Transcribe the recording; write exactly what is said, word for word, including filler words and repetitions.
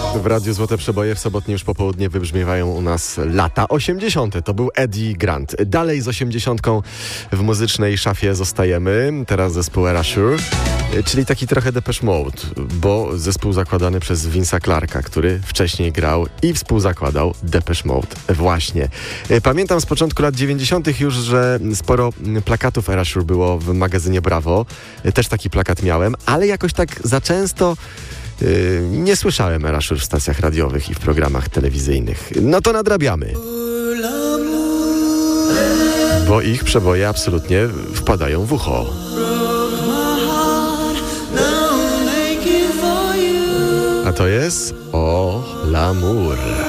W Radiu Złote Przeboje w sobotnie już popołudnie wybrzmiewają u nas lata osiemdziesiąte. To był Eddie Grant. Dalej z osiemdziesiątką w muzycznej szafie zostajemy. Teraz zespół Erasure, czyli taki trochę Depeche Mode, bo zespół zakładany przez Vince'a Clarka, który wcześniej grał i współzakładał Depeche Mode. Właśnie. Pamiętam z początku lat dziewięćdziesiątych już, że sporo plakatów Erasure było w magazynie Bravo. Też taki plakat miałem, ale jakoś tak za często Yy, nie słyszałem Erasure w stacjach radiowych i w programach telewizyjnych. No to nadrabiamy. Bo ich przeboje absolutnie wpadają w ucho. A to jest O L'amour.